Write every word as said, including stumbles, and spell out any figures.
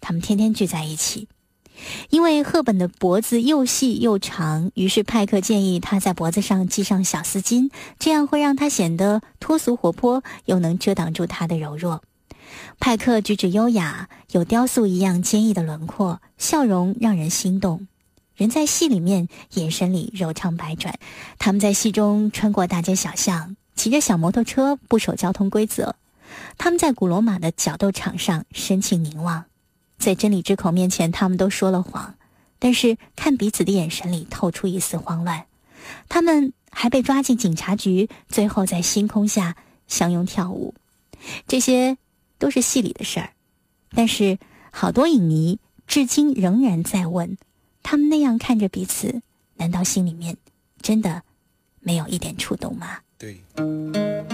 他们天天聚在一起。因为赫本的脖子又细又长，于是派克建议她在脖子上系上小丝巾，这样会让她显得脱俗活泼，又能遮挡住她的柔弱。派克举止优雅，有雕塑一样坚毅的轮廓，笑容让人心动。人在戏里面，眼神里柔肠百转。他们在戏中穿过大街小巷，骑着小摩托车，不守交通规则。他们在古罗马的角斗场上深情凝望，在真理之口面前，他们都说了谎，但是看彼此的眼神里透出一丝慌乱。他们还被抓进警察局，最后在星空下相拥跳舞。这些都是戏里的事儿，但是好多影迷至今仍然在问，他们那样看着彼此，难道心里面真的没有一点触动吗？ 对。